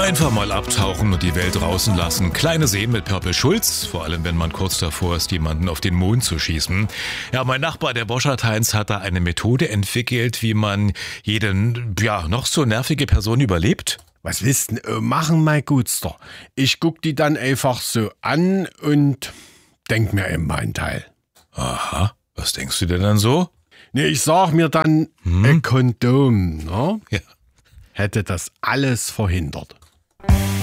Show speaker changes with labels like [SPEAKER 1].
[SPEAKER 1] Einfach mal abtauchen und die Welt draußen lassen. Kleine Seen mit Purple Schulz, vor allem wenn man kurz davor ist, jemanden auf den Mond zu schießen. Ja, mein Nachbar, der Boschert Heinz, hat da eine Methode entwickelt, wie man jeden, noch so nervige Person überlebt.
[SPEAKER 2] Was willst du denn machen, mein Gutster? Ich guck die dann einfach so an und denk mir eben meinen Teil.
[SPEAKER 1] Aha, was denkst du dir dann so?
[SPEAKER 2] Nee, ich sag mir dann, ein Kondom, ne?
[SPEAKER 1] Ja.
[SPEAKER 2] Hätte das alles verhindert.